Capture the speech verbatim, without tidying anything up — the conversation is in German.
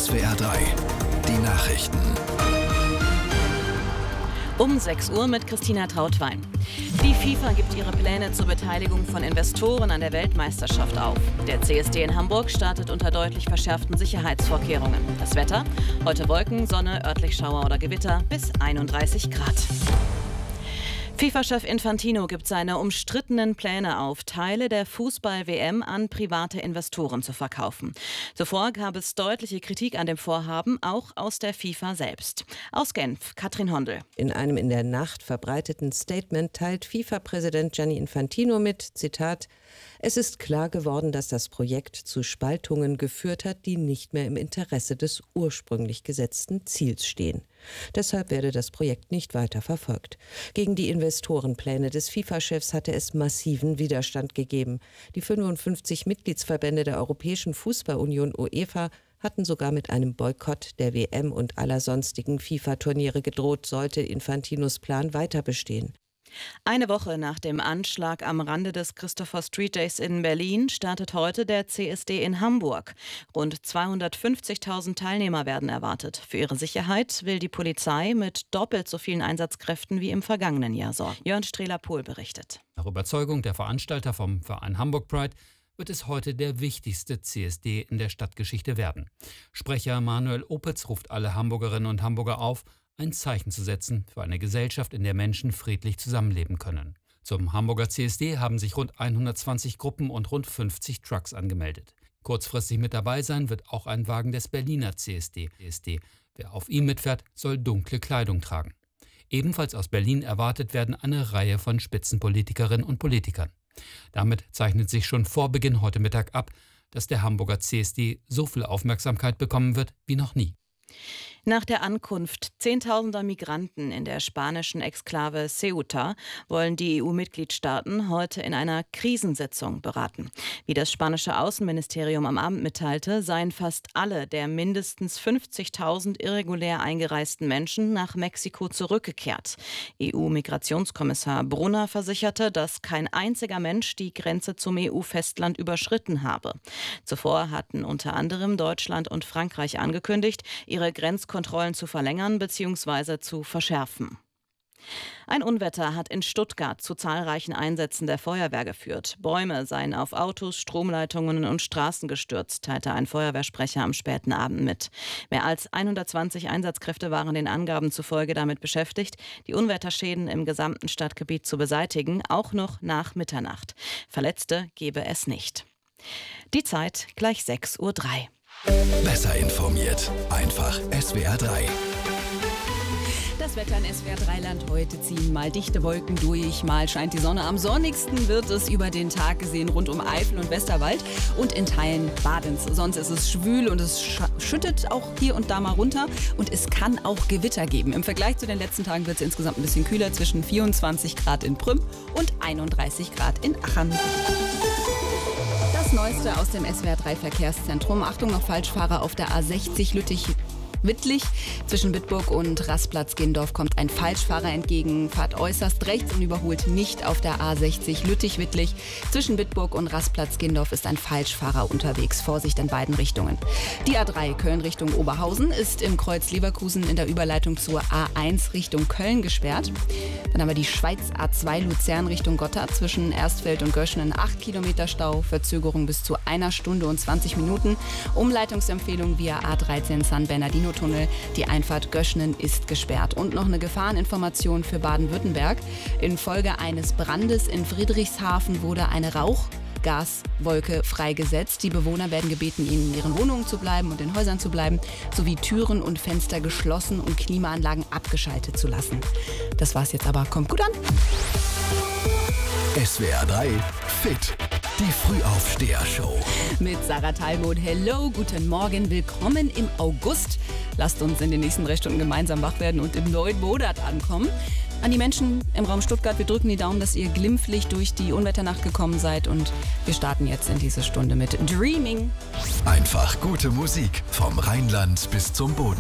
S W R drei, die Nachrichten. Um sechs Uhr mit Christina Trautwein. Die FIFA gibt ihre Pläne zur Beteiligung von Investoren an der Weltmeisterschaft auf. Der C S D in Hamburg startet unter deutlich verschärften Sicherheitsvorkehrungen. Das Wetter? Heute Wolken, Sonne, örtlich Schauer oder Gewitter bis einunddreißig Grad. FIFA-Chef Infantino gibt seine umstrittenen Pläne auf, Teile der Fußball-W M an private Investoren zu verkaufen. Zuvor gab es deutliche Kritik an dem Vorhaben, auch aus der FIFA selbst. Aus Genf, Katrin Hondel. In einem in der Nacht verbreiteten Statement teilt FIFA-Präsident Gianni Infantino mit, Zitat, es ist klar geworden, dass das Projekt zu Spaltungen geführt hat, die nicht mehr im Interesse des ursprünglich gesetzten Ziels stehen. Deshalb werde das Projekt nicht weiter verfolgt. Gegen die Investorenpläne des FIFA-Chefs hatte es massiven Widerstand gegeben. Die fünfundfünfzig Mitgliedsverbände der Europäischen Fußballunion UEFA hatten sogar mit einem Boykott der W M und aller sonstigen FIFA-Turniere gedroht, sollte Infantinos Plan weiter bestehen. Eine Woche nach dem Anschlag am Rande des Christopher Street Days in Berlin startet heute der C S D in Hamburg. Rund zweihundertfünfzigtausend Teilnehmer werden erwartet. Für ihre Sicherheit will die Polizei mit doppelt so vielen Einsatzkräften wie im vergangenen Jahr sorgen. Jörn Strehler-Pohl berichtet. Nach Überzeugung der Veranstalter vom Verein Hamburg Pride wird es heute der wichtigste C S D in der Stadtgeschichte werden. Sprecher Manuel Opitz ruft alle Hamburgerinnen und Hamburger auf, ein Zeichen zu setzen für eine Gesellschaft, in der Menschen friedlich zusammenleben können. Zum Hamburger C S D haben sich rund hundertzwanzig Gruppen und rund fünfzig Trucks angemeldet. Kurzfristig mit dabei sein wird auch ein Wagen des Berliner C S D. Wer auf ihm mitfährt, soll dunkle Kleidung tragen. Ebenfalls aus Berlin erwartet werden eine Reihe von Spitzenpolitikerinnen und Politikern. Damit zeichnet sich schon vor Beginn heute Mittag ab, dass der Hamburger C S D so viel Aufmerksamkeit bekommen wird wie noch nie. Nach der Ankunft zehntausender Migranten in der spanischen Exklave Ceuta wollen die E U-Mitgliedstaaten heute in einer Krisensitzung beraten. Wie das spanische Außenministerium am Abend mitteilte, seien fast alle der mindestens fünfzigtausend irregulär eingereisten Menschen nach Mexiko zurückgekehrt. E U-Migrationskommissar Brunner versicherte, dass kein einziger Mensch die Grenze zum E U-Festland überschritten habe. Zuvor hatten unter anderem Deutschland und Frankreich angekündigt, ihre Grenzkontrollen Kontrollen zu verlängern bzw. zu verschärfen. Ein Unwetter hat in Stuttgart zu zahlreichen Einsätzen der Feuerwehr geführt. Bäume seien auf Autos, Stromleitungen und Straßen gestürzt, teilte ein Feuerwehrsprecher am späten Abend mit. Mehr als hundertzwanzig Einsatzkräfte waren den Angaben zufolge damit beschäftigt, die Unwetterschäden im gesamten Stadtgebiet zu beseitigen, auch noch nach Mitternacht. Verletzte gebe es nicht. Die Zeit gleich sechs Uhr drei. Besser informiert. Einfach S W R drei. Das Wetter in S W R drei Land heute ziehen mal dichte Wolken durch, mal scheint die Sonne. Am sonnigsten wird es über den Tag gesehen rund um Eifel und Westerwald und in Teilen Badens. Sonst ist es schwül und es schüttet auch hier und da mal runter und es kann auch Gewitter geben. Im Vergleich zu den letzten Tagen wird es insgesamt ein bisschen kühler, zwischen vierundzwanzig Grad in Prüm und einunddreißig Grad in Achern. Das Neueste aus dem S W R drei Verkehrszentrum. Achtung auf Falschfahrer auf der A sechzig Lüttich-Wittlich. Zwischen Bitburg und Rastplatz-Gendorf kommt ein Falschfahrer entgegen. Fahrt äußerst rechts und überholt nicht auf der A sechzig Lüttich-Wittlich. Zwischen Bitburg und Rastplatz-Gendorf ist ein Falschfahrer unterwegs. Vorsicht in beiden Richtungen. Die A drei Köln Richtung Oberhausen ist im Kreuz Leverkusen in der Überleitung zur A eins Richtung Köln gesperrt. Dann haben wir die Schweiz A zwei Luzern Richtung Gotthard zwischen Erstfeld und Göschenen acht Kilometer Stau, Verzögerung bis zu einer Stunde und zwanzig Minuten. Umleitungsempfehlung via A dreizehn San Bernardino Tunnel. Die Einfahrt Göschenen ist gesperrt. Und noch eine Gefahreninformation für Baden-Württemberg. Infolge eines Brandes in Friedrichshafen wurde eine Rauchgaswolke freigesetzt. Die Bewohner werden gebeten, in ihren Wohnungen zu bleiben und in Häusern zu bleiben, sowie Türen und Fenster geschlossen und Klimaanlagen abgeschaltet zu lassen. Das war's jetzt aber. Kommt gut an. S W R drei Fit. Die Frühaufsteher-Show. Mit Sarah Talbot. Hello, guten Morgen, willkommen im August. Lasst uns in den nächsten drei Stunden gemeinsam wach werden und im neuen Monat ankommen. An die Menschen im Raum Stuttgart, wir drücken die Daumen, dass ihr glimpflich durch die Unwetternacht gekommen seid. Und wir starten jetzt in diese Stunde mit Dreaming. Einfach gute Musik vom Rheinland bis zum Boden.